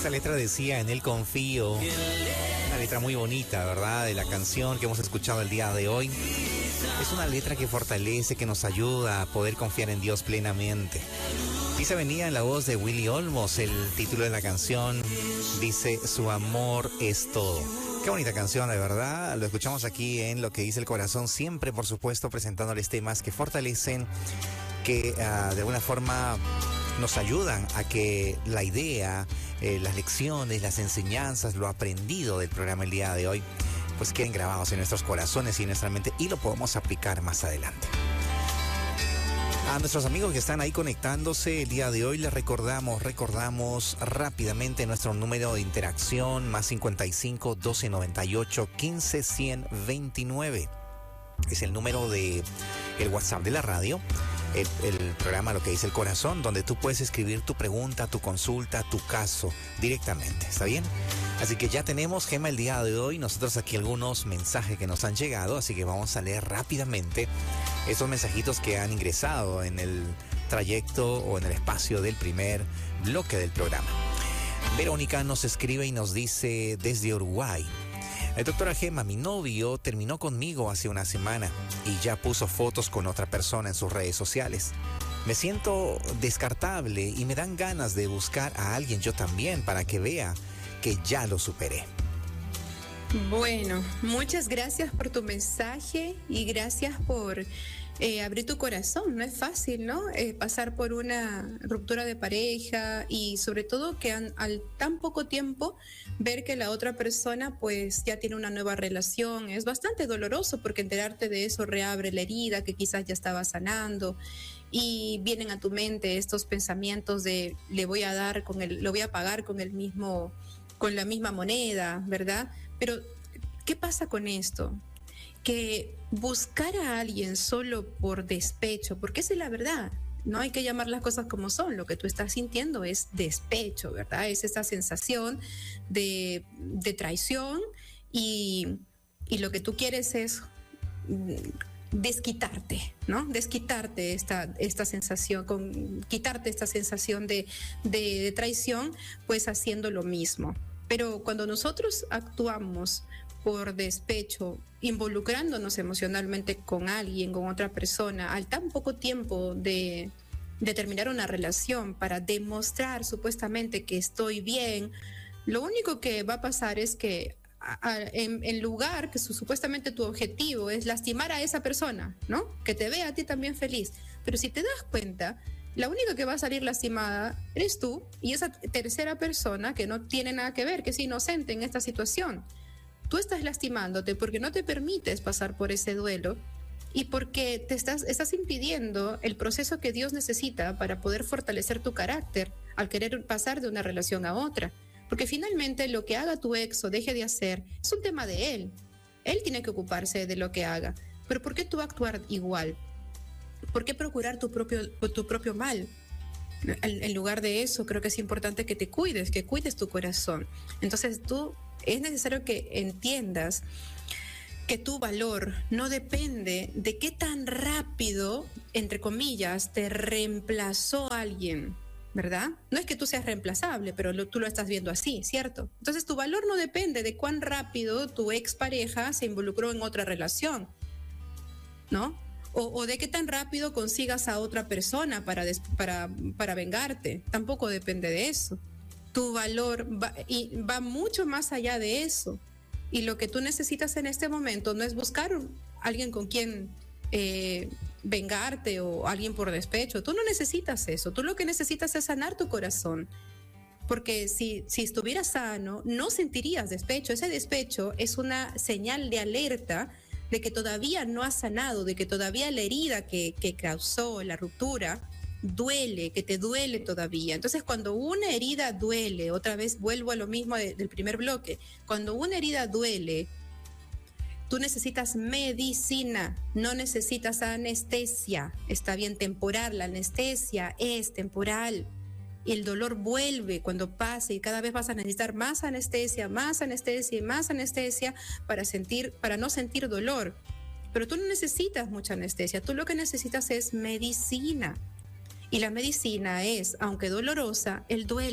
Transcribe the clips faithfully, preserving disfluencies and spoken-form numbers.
Esta letra decía: en él confío. Una letra muy bonita, ¿verdad? De la canción que hemos escuchado el día de hoy. Es una letra que fortalece, que nos ayuda a poder confiar en Dios plenamente. Dice, venía en la voz de Willy Olmos, el título de la canción dice: su amor es todo. Qué bonita canción, de verdad. Lo escuchamos aquí en Lo que dice el corazón, siempre, por supuesto, presentándoles temas que fortalecen, que uh, de alguna forma nos ayudan a que la idea, eh, las lecciones, las enseñanzas, lo aprendido del programa el día de hoy, pues queden grabados en nuestros corazones y en nuestra mente, y lo podemos aplicar más adelante. A nuestros amigos que están ahí conectándose el día de hoy, les recordamos, recordamos rápidamente nuestro número de interacción, más cincuenta y cinco, doce noventa y ocho, quince, cien veintinueve. Es el número de el WhatsApp de la radio, el, el programa Lo que dice el corazón, donde tú puedes escribir tu pregunta, tu consulta, tu caso directamente, ¿está bien? Así que ya tenemos, Gema, el día de hoy, nosotros aquí algunos mensajes que nos han llegado, así que vamos a leer rápidamente esos mensajitos que han ingresado en el trayecto o en el espacio del primer bloque del programa. Verónica nos escribe y nos dice desde Uruguay: doctora Gema, mi novio terminó conmigo hace una semana y ya puso fotos con otra persona en sus redes sociales. Me siento descartable y me dan ganas de buscar a alguien yo también para que vea que ya lo superé. Bueno, muchas gracias por tu mensaje y gracias por eh, abrir tu corazón. No es fácil, ¿no? Eh, pasar por una ruptura de pareja y sobre todo que an, al tan poco tiempo ver que la otra persona pues ya tiene una nueva relación. Es bastante doloroso porque enterarte de eso reabre la herida que quizás ya estaba sanando, y vienen a tu mente estos pensamientos de le voy a dar con el, lo voy a pagar con el mismo, con la misma moneda, ¿verdad? Pero ¿qué pasa con esto? Que buscar a alguien solo por despecho, porque esa es la verdad, no hay que llamar las cosas como son, lo que tú estás sintiendo es despecho, ¿verdad? Es esa sensación de, de traición y, y lo que tú quieres es desquitarte, ¿no? Desquitarte esta, esta sensación, con, quitarte esta sensación de, de, de traición, pues haciendo lo mismo. Pero cuando nosotros actuamos por despecho, involucrándonos emocionalmente con alguien, con otra persona, al tan poco tiempo de, de terminar una relación para demostrar supuestamente que estoy bien, lo único que va a pasar es que a, a, en, en lugar que su, supuestamente tu objetivo es lastimar a esa persona, ¿no? Que te vea a ti también feliz. Pero si te das cuenta, la única que va a salir lastimada eres tú y esa tercera persona que no tiene nada que ver, que es inocente en esta situación. Tú estás lastimándote porque no te permites pasar por ese duelo y porque te estás, estás impidiendo el proceso que Dios necesita para poder fortalecer tu carácter al querer pasar de una relación a otra. Porque finalmente lo que haga tu ex o deje de hacer es un tema de él. Él tiene que ocuparse de lo que haga. Pero ¿por qué tú actuar igual? ¿Por qué procurar tu propio, tu propio mal? En, en lugar de eso, creo que es importante que te cuides, que cuides tu corazón. Entonces tú, es necesario que entiendas que tu valor no depende de qué tan rápido, entre comillas, te reemplazó alguien, ¿verdad? No es que tú seas reemplazable, pero lo, tú lo estás viendo así, ¿cierto? Entonces tu valor no depende de cuán rápido tu expareja se involucró en otra relación, ¿no? O, o de qué tan rápido consigas a otra persona para, des, para, para vengarte. Tampoco depende de eso. Tu valor va, y va mucho más allá de eso. Y lo que tú necesitas en este momento no es buscar a alguien con quien eh, vengarte o alguien por despecho. Tú no necesitas eso. Tú lo que necesitas es sanar tu corazón. Porque si, si estuvieras sano, no sentirías despecho. Ese despecho es una señal de alerta de que todavía no has sanado, de que todavía la herida que, que causó la ruptura duele, que te duele todavía. Entonces, cuando una herida duele, otra vez vuelvo a lo mismo de, del primer bloque, cuando una herida duele, tú necesitas medicina, no necesitas anestesia. Está bien temporal, la anestesia es temporal. Y el dolor vuelve cuando pase y cada vez vas a necesitar más anestesia, más anestesia y más anestesia para sentir, para no sentir dolor. Pero tú no necesitas mucha anestesia, tú lo que necesitas es medicina. Y la medicina es, aunque dolorosa, el duelo.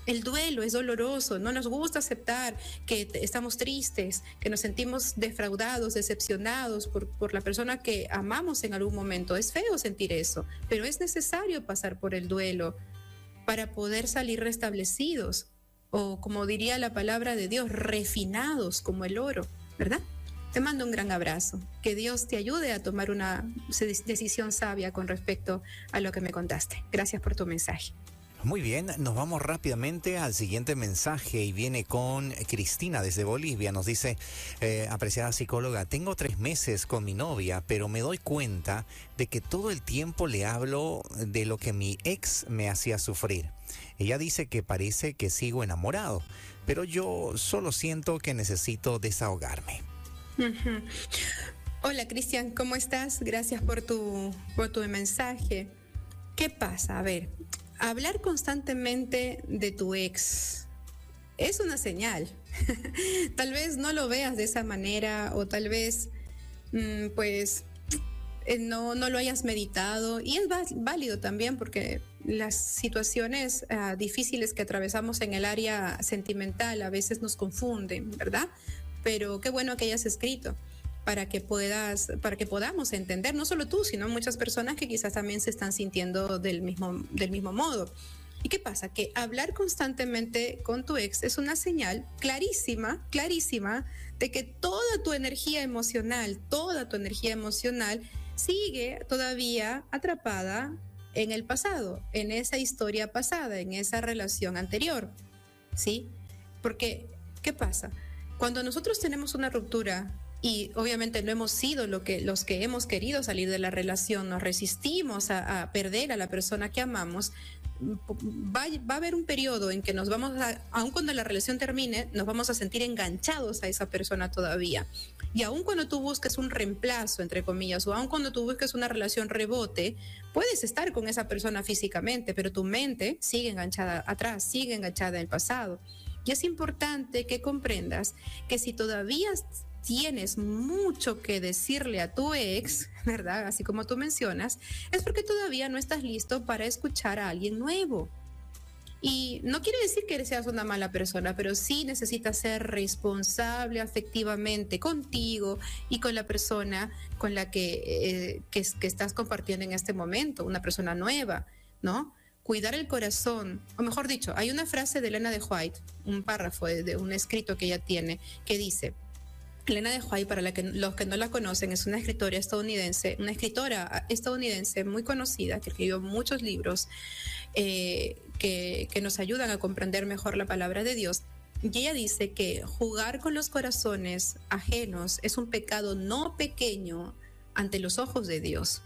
El duelo es doloroso, no nos gusta aceptar que t- estamos tristes, que nos sentimos defraudados, decepcionados por, por la persona que amamos en algún momento. Es feo sentir eso, pero es necesario pasar por el duelo para poder salir restablecidos, o como diría la palabra de Dios, refinados como el oro, ¿verdad? Te mando un gran abrazo. Que Dios te ayude a tomar una decisión sabia con respecto a lo que me contaste. Gracias por tu mensaje. Muy bien, nos vamos rápidamente al siguiente mensaje y viene con Cristina desde Bolivia. Nos dice, eh, apreciada psicóloga, tengo tres meses con mi novia, pero me doy cuenta de que todo el tiempo le hablo de lo que mi ex me hacía sufrir. Ella dice que parece que sigo enamorado, pero yo solo siento que necesito desahogarme. Uh-huh. Hola Cristian, ¿cómo estás? Gracias por tu, por tu mensaje. ¿Qué pasa? A ver, hablar constantemente de tu ex es una señal. Tal vez no lo veas de esa manera, o tal vez mmm, pues eh, no, no lo hayas meditado, y es válido también porque las situaciones uh, difíciles que atravesamos en el área sentimental a veces nos confunden, ¿verdad? Pero qué bueno que hayas escrito para que puedas, para que podamos entender, no solo tú, sino muchas personas que quizás también se están sintiendo del mismo, del mismo modo. ¿Y qué pasa? Que hablar constantemente con tu ex es una señal clarísima, clarísima, de que toda tu energía emocional, toda tu energía emocional sigue todavía atrapada en el pasado, en esa historia pasada, en esa relación anterior, ¿sí? Porque, ¿qué pasa? Cuando nosotros tenemos una ruptura, y obviamente no hemos sido lo que, los que hemos querido salir de la relación, nos resistimos a, a perder a la persona que amamos, va, va a haber un periodo en que nos vamos a, aun cuando la relación termine, nos vamos a sentir enganchados a esa persona todavía. Y aun cuando tú busques un reemplazo, entre comillas, o aun cuando tú busques una relación rebote, puedes estar con esa persona físicamente, pero tu mente sigue enganchada atrás, sigue enganchada en el pasado. Y es importante que comprendas que si todavía tienes mucho que decirle a tu ex, ¿verdad? Así como tú mencionas, es porque todavía no estás listo para escuchar a alguien nuevo. Y no quiere decir que seas una mala persona, pero sí necesitas ser responsable afectivamente contigo y con la persona con la que, eh, que, que estás compartiendo en este momento, una persona nueva, ¿no? Cuidar el corazón, o mejor dicho, hay una frase de Elena de White, un párrafo de, de un escrito que ella tiene, que dice: Elena de White, para la que, los que no la conocen, es una escritora estadounidense, una escritora estadounidense muy conocida, que escribió muchos libros eh, que, que nos ayudan a comprender mejor la palabra de Dios. Y ella dice que jugar con los corazones ajenos es un pecado no pequeño ante los ojos de Dios.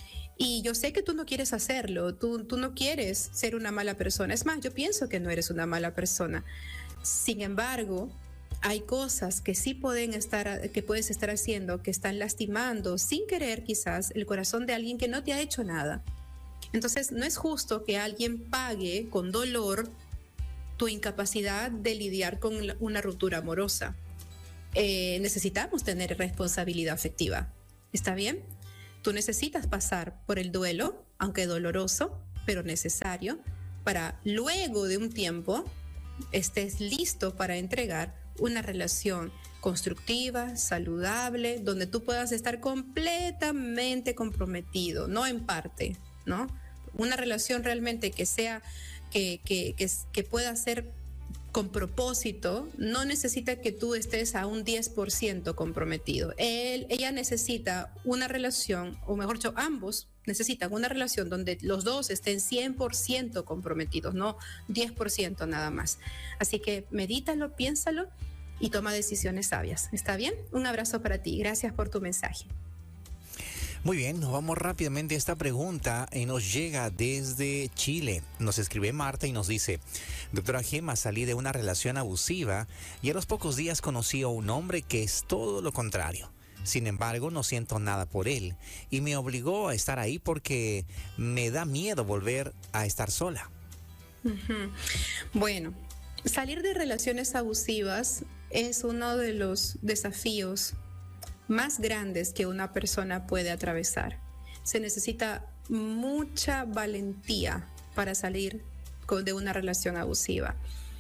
Y yo sé que tú no quieres hacerlo, tú, tú no quieres ser una mala persona. Es más, yo pienso que no eres una mala persona. Sin embargo, hay cosas que sí pueden estar, que puedes estar haciendo, que están lastimando sin querer quizás el corazón de alguien que no te ha hecho nada. Entonces, no es justo que alguien pague con dolor tu incapacidad de lidiar con una ruptura amorosa. Eh, necesitamos tener responsabilidad afectiva. ¿Está bien? Tú necesitas pasar por el duelo, aunque doloroso, pero necesario, para luego de un tiempo estés listo para entregar una relación constructiva, saludable, donde tú puedas estar completamente comprometido, no en parte, ¿no? Una relación realmente que sea, que, que, que, que pueda ser con propósito, no necesita que tú estés a un diez por ciento comprometido. Él, ella necesita una relación, o mejor dicho, ambos necesitan una relación donde los dos estén cien por ciento comprometidos, no diez por ciento nada más. Así que medítalo, piénsalo y toma decisiones sabias. ¿Está bien? Un abrazo para ti. Gracias por tu mensaje. Muy bien, nos vamos rápidamente a esta pregunta y nos llega desde Chile. Nos escribe Marta y nos dice: doctora Gema, salí de una relación abusiva y a los pocos días conocí a un hombre que es todo lo contrario. Sin embargo, no siento nada por él y me obligó a estar ahí porque me da miedo volver a estar sola. Uh-huh. Bueno, salir de relaciones abusivas es uno de los desafíos más grandes que una persona puede atravesar. Se necesita mucha valentía para salir de una relación abusiva.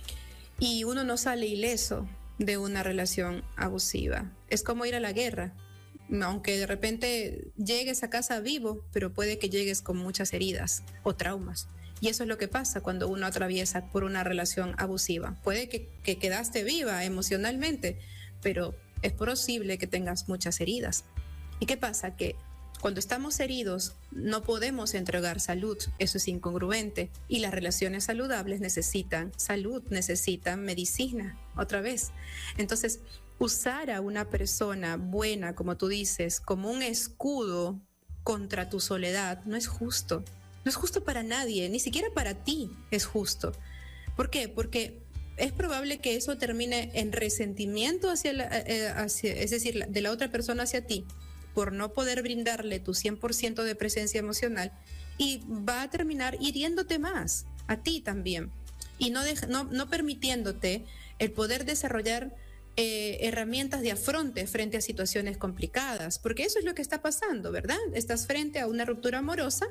Y uno no sale ileso de una relación abusiva. Es como ir a la guerra. Aunque de repente llegues a casa vivo, pero puede que llegues con muchas heridas o traumas. Y eso es lo que pasa cuando uno atraviesa por una relación abusiva. Puede que, que quedaste viva emocionalmente, pero es posible que tengas muchas heridas. ¿Y qué pasa? Que cuando estamos heridos no podemos entregar salud, eso es incongruente. Y las relaciones saludables necesitan salud, necesitan medicina, otra vez. Entonces, usar a una persona buena, como tú dices, como un escudo contra tu soledad, no es justo. No es justo para nadie, ni siquiera para ti es justo. ¿Por qué? Porque es probable que eso termine en resentimiento hacia, la, eh, hacia es decir, de la otra persona hacia ti, por no poder brindarle tu cien por ciento de presencia emocional, y va a terminar hiriéndote más, a ti también, y no, deja, no, no permitiéndote el poder desarrollar eh, herramientas de afronte frente a situaciones complicadas, porque eso es lo que está pasando, ¿verdad? Estás frente a una ruptura amorosa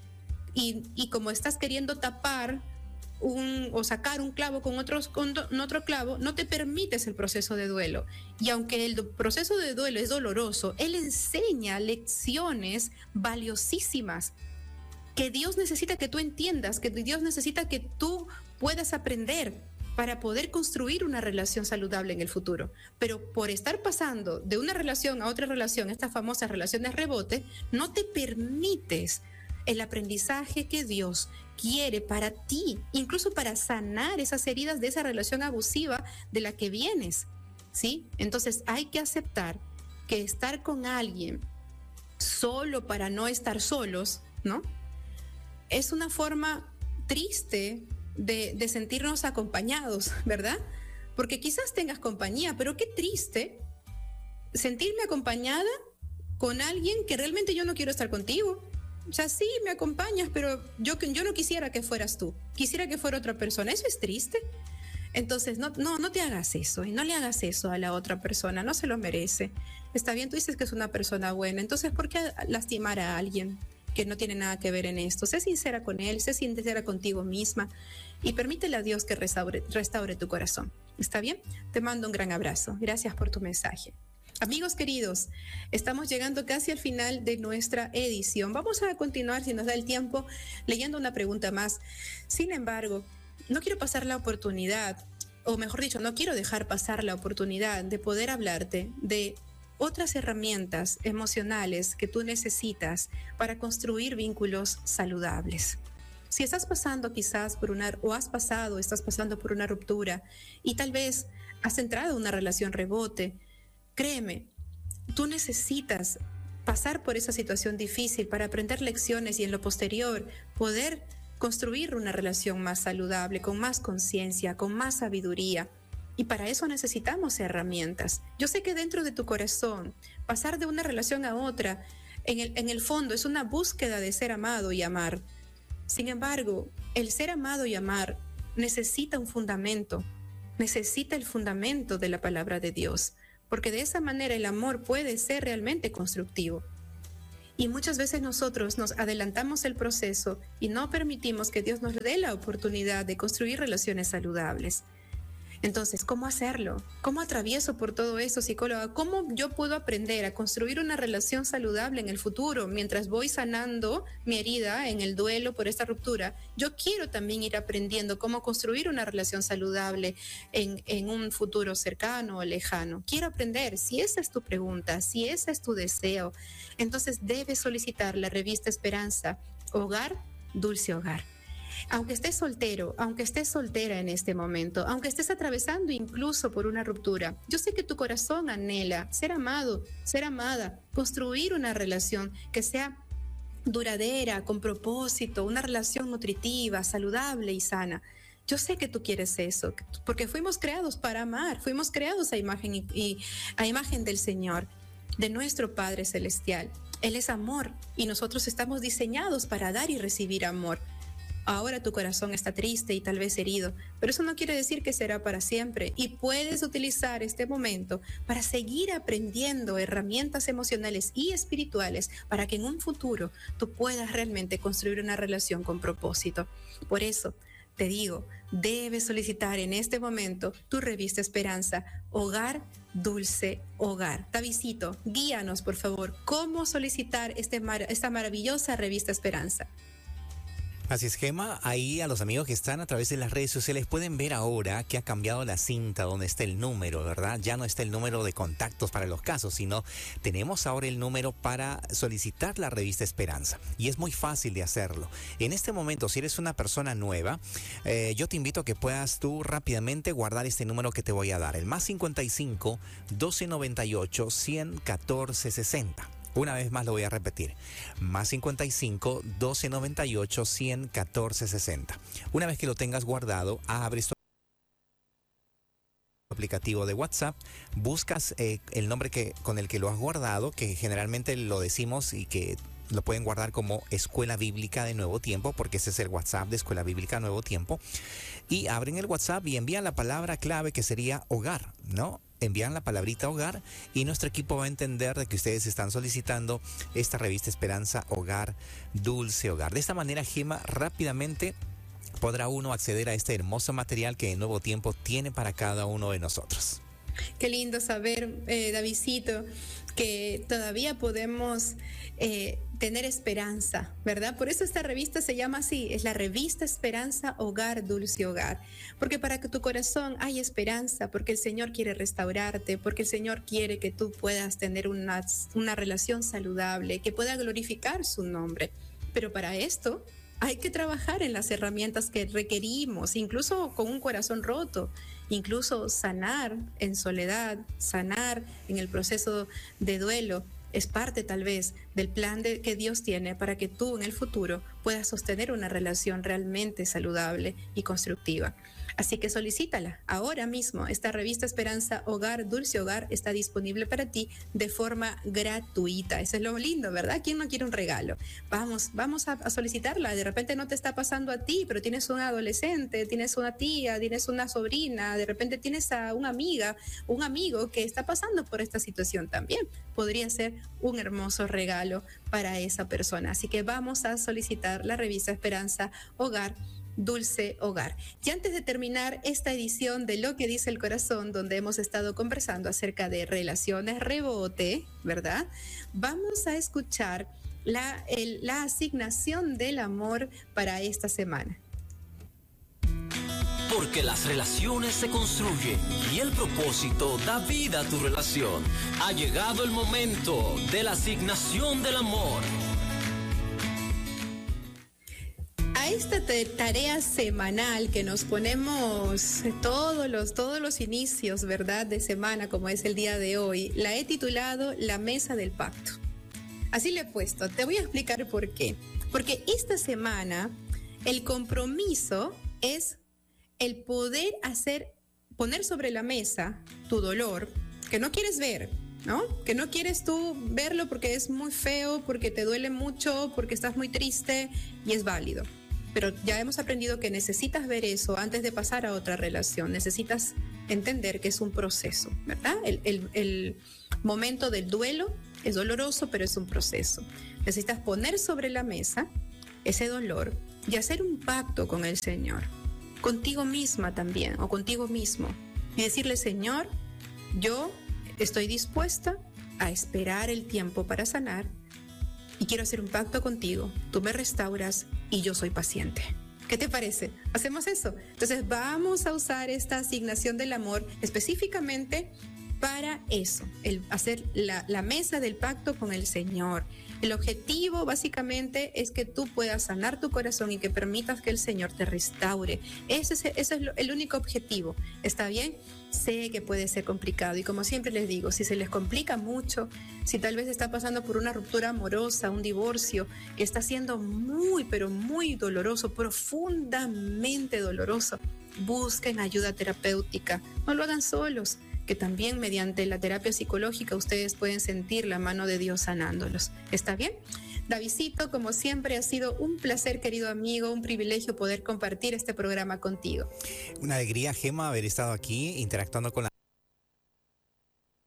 y, y como estás queriendo tapar Un, o sacar un clavo con, otros, con otro clavo, no te permites el proceso de duelo. Y aunque el do, proceso de duelo es doloroso, él enseña lecciones valiosísimas que Dios necesita que tú entiendas, que Dios necesita que tú puedas aprender para poder construir una relación saludable en el futuro. Pero por estar pasando de una relación a otra relación, estas famosas relaciones rebote, no te permites el aprendizaje que Dios quiere para ti, incluso para sanar esas heridas de esa relación abusiva de la que vienes, ¿sí? Entonces hay que aceptar que estar con alguien solo para no estar solos, ¿no? Es una forma triste de, de sentirnos acompañados, ¿verdad? Porque quizás tengas compañía, pero qué triste sentirme acompañada con alguien que realmente yo no quiero estar contigo. O sea, sí, me acompañas, pero yo, yo no quisiera que fueras tú. Quisiera que fuera otra persona. ¿Eso es triste? Entonces, no, no, no te hagas eso y no le hagas eso a la otra persona. No se lo merece. Está bien, tú dices que es una persona buena. Entonces, ¿por qué lastimar a alguien que no tiene nada que ver en esto? Sé sincera con él, sé sincera contigo misma y permítele a Dios que restaure, restaure tu corazón. ¿Está bien? Te mando un gran abrazo. Gracias por tu mensaje. Amigos queridos, estamos llegando casi al final de nuestra edición. Vamos a continuar, si nos da el tiempo, leyendo una pregunta más. Sin embargo, no quiero pasar la oportunidad, o mejor dicho, no quiero dejar pasar la oportunidad de poder hablarte de otras herramientas emocionales que tú necesitas para construir vínculos saludables. Si estás pasando quizás por una, o has pasado, estás pasando por una ruptura y tal vez has entrado en una relación rebote, créeme, tú necesitas pasar por esa situación difícil para aprender lecciones y en lo posterior poder construir una relación más saludable, con más conciencia, con más sabiduría. Y para eso necesitamos herramientas. Yo sé que dentro de tu corazón, pasar de una relación a otra, en el, en el fondo es una búsqueda de ser amado y amar. Sin embargo, el ser amado y amar necesita un fundamento, necesita el fundamento de la palabra de Dios. Porque de esa manera el amor puede ser realmente constructivo. Y muchas veces nosotros nos adelantamos el proceso y no permitimos que Dios nos dé la oportunidad de construir relaciones saludables. Entonces, ¿cómo hacerlo? ¿Cómo atravieso por todo eso, psicóloga? ¿Cómo yo puedo aprender a construir una relación saludable en el futuro mientras voy sanando mi herida en el duelo por esta ruptura? Yo quiero también ir aprendiendo cómo construir una relación saludable en, en un futuro cercano o lejano. Quiero aprender. Si esa es tu pregunta, si ese es tu deseo, entonces debes solicitar la revista Esperanza, Hogar, Dulce Hogar. Aunque estés soltero, aunque estés soltera en este momento, aunque estés atravesando incluso por una ruptura, yo sé que tu corazón anhela ser amado, ser amada, construir una relación que sea duradera, con propósito, una relación nutritiva, saludable y sana. Yo sé que tú quieres eso, porque fuimos creados para amar, fuimos creados a imagen y, y a imagen del Señor, de nuestro Padre Celestial. Él es amor y nosotros estamos diseñados para dar y recibir amor. Ahora tu corazón está triste y tal vez herido, pero eso no quiere decir que será para siempre y puedes utilizar este momento para seguir aprendiendo herramientas emocionales y espirituales para que en un futuro tú puedas realmente construir una relación con propósito. Por eso, te digo, debes solicitar en este momento tu revista Esperanza, Hogar, Dulce Hogar. Davidcito, guíanos, por favor, cómo solicitar este mar- esta maravillosa revista Esperanza. Así es, Gema. Ahí a los amigos que están a través de las redes sociales pueden ver ahora que ha cambiado la cinta donde está el número, ¿verdad? Ya no está el número de contactos para los casos, sino tenemos ahora el número para solicitar la revista Esperanza. Y es muy fácil de hacerlo. En este momento, si eres una persona nueva, eh, yo te invito a que puedas tú rápidamente guardar este número que te voy a dar. El más cincuenta y cinco, doce noventa y ocho, cien catorce sesenta. Una vez más lo voy a repetir. Más cincuenta y cinco, doce noventa y ocho, cien catorce sesenta. Una vez que lo tengas guardado, abres tu aplicativo de WhatsApp, buscas eh, el nombre que, con el que lo has guardado, que generalmente lo decimos y que lo pueden guardar como Escuela Bíblica de Nuevo Tiempo, porque ese es el WhatsApp de Escuela Bíblica Nuevo Tiempo. Y abren el WhatsApp y envían la palabra clave que sería hogar, ¿no? Envían la palabrita hogar y nuestro equipo va a entender de que ustedes están solicitando esta revista Esperanza Hogar, Dulce Hogar. De esta manera, Gema, rápidamente podrá uno acceder a este hermoso material que el Nuevo Tiempo tiene para cada uno de nosotros. Qué lindo saber, eh, Davidcito, que todavía podemos eh, tener esperanza, ¿verdad? Por eso esta revista se llama así, es la revista Esperanza Hogar, Dulce Hogar. Porque para que tu corazón haya esperanza, porque el Señor quiere restaurarte, porque el Señor quiere que tú puedas tener una, una relación saludable, que pueda glorificar su nombre. Pero para esto hay que trabajar en las herramientas que requerimos, incluso con un corazón roto, incluso sanar en soledad, sanar en el proceso de duelo. Es parte tal vez del plan de, que Dios tiene para que tú en el futuro puedas sostener una relación realmente saludable y constructiva. Así que solicítala ahora mismo. Esta revista Esperanza Hogar, Dulce Hogar está disponible para ti de forma gratuita. Eso es lo lindo, ¿verdad? ¿Quién no quiere un regalo? Vamos, vamos a, a solicitarla. De repente no te está pasando a ti, pero tienes un adolescente, tienes una tía, tienes una sobrina, de repente tienes a una amiga, un amigo que está pasando por esta situación también. Podría ser un hermoso regalo para esa persona. Así que vamos a solicitar la revista Esperanza Hogar, Dulce Hogar. Y antes de terminar esta edición de Lo que dice el corazón, donde hemos estado conversando acerca de relaciones rebote, ¿verdad? Vamos a escuchar la, el, la asignación del amor para esta semana. Porque las relaciones se construyen y el propósito da vida a tu relación. Ha llegado el momento de la asignación del amor. A esta tarea semanal que nos ponemos todos los, todos los inicios, ¿verdad?, de semana, como es el día de hoy, la he titulado La Mesa del Pacto. Así le he puesto. Te voy a explicar por qué. Porque esta semana el compromiso es el poder hacer, poner sobre la mesa tu dolor, que no quieres ver, ¿no? Que no quieres tú verlo porque es muy feo, porque te duele mucho, porque estás muy triste, y es válido. Pero ya hemos aprendido que necesitas ver eso antes de pasar a otra relación. Necesitas entender que es un proceso, ¿verdad? El, el, el momento del duelo es doloroso, pero es un proceso. Necesitas poner sobre la mesa ese dolor y hacer un pacto con el Señor, contigo misma también, o contigo mismo, y decirle: Señor, yo estoy dispuesta a esperar el tiempo para sanar, y quiero hacer un pacto contigo. Tú me restauras y yo soy paciente. ¿Qué te parece? ¿Hacemos eso? Entonces vamos a usar esta asignación del amor específicamente para eso, el hacer la, la mesa del pacto con el Señor. El objetivo básicamente es que tú puedas sanar tu corazón y que permitas que el Señor te restaure. Ese es, ese es el único objetivo. ¿Está bien? Sé que puede ser complicado y, como siempre les digo, si se les complica mucho, si tal vez está pasando por una ruptura amorosa, un divorcio que está siendo muy, pero muy doloroso, profundamente doloroso, busquen ayuda terapéutica. No lo hagan solos, que también mediante la terapia psicológica ustedes pueden sentir la mano de Dios sanándolos. ¿Está bien? Davidcito, como siempre, ha sido un placer, querido amigo, un privilegio poder compartir este programa contigo. Una alegría, Gema, haber estado aquí interactuando con la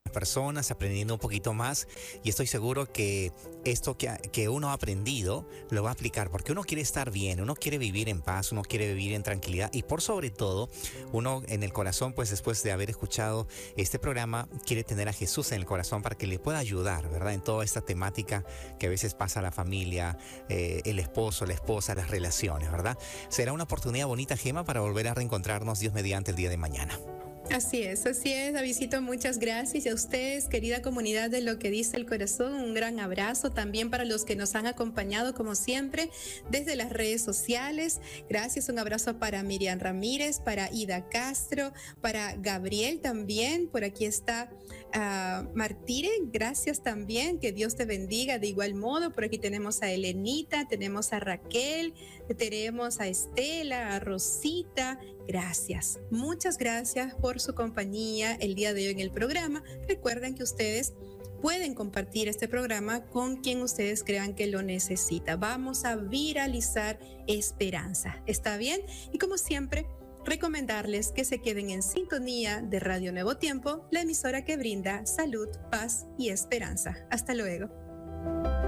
personas, aprendiendo un poquito más, y estoy seguro que esto que, que uno ha aprendido lo va a aplicar, porque uno quiere estar bien, uno quiere vivir en paz, uno quiere vivir en tranquilidad, y por sobre todo, uno en el corazón, pues después de haber escuchado este programa, quiere tener a Jesús en el corazón para que le pueda ayudar, ¿verdad? En toda esta temática que a veces pasa a la familia, eh, el esposo, la esposa, las relaciones, ¿verdad? Será una oportunidad bonita, Gema, para volver a reencontrarnos, Dios mediante, el día de mañana. Así es, así es, Davidcito, muchas gracias. Y a ustedes, querida comunidad de Lo que dice el corazón, un gran abrazo también para los que nos han acompañado como siempre desde las redes sociales. Gracias, un abrazo para Miriam Ramírez, para Ida Castro, para Gabriel también. Por aquí está uh, Martire, gracias también, que Dios te bendiga de igual modo. Por aquí tenemos a Elenita, tenemos a Raquel, tenemos a Estela, a Rosita. Gracias, muchas gracias por su compañía el día de hoy en el programa. Recuerden que ustedes pueden compartir este programa con quien ustedes crean que lo necesita. Vamos a viralizar esperanza, ¿está bien? Y como siempre, recomendarles que se queden en sintonía de Radio Nuevo Tiempo, la emisora que brinda salud, paz y esperanza. Hasta luego.